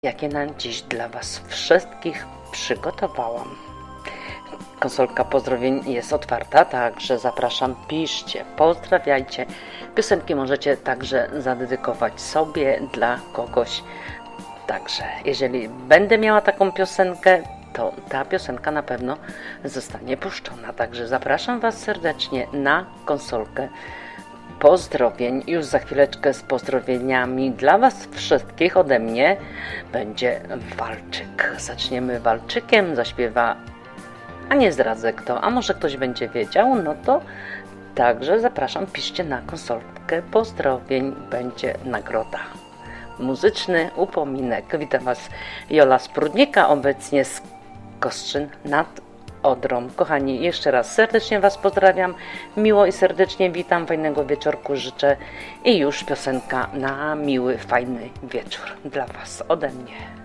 jakie na dziś dla Was wszystkich przygotowałam. Konsolka pozdrowień jest otwarta, także zapraszam, piszcie, pozdrawiajcie. Piosenki możecie także zadedykować sobie, dla kogoś. Także jeżeli będę miała taką piosenkę, to ta piosenka na pewno zostanie puszczona. Także zapraszam Was serdecznie na konsolkę pozdrowień. Już za chwileczkę z pozdrowieniami dla Was wszystkich ode mnie będzie walczyk. Zaczniemy walczykiem, zaśpiewa, a nie zdradzę kto, a może ktoś będzie wiedział, no to także zapraszam, piszcie na konsolkę pozdrowień, będzie nagroda. Muzyczny upominek. Witam Was, Jola z Prudnika, obecnie z Kostrzyn nad Odrą. Kochani, jeszcze raz serdecznie Was pozdrawiam, miło i serdecznie witam, fajnego wieczorku życzę i już piosenka na miły, fajny wieczór dla Was ode mnie.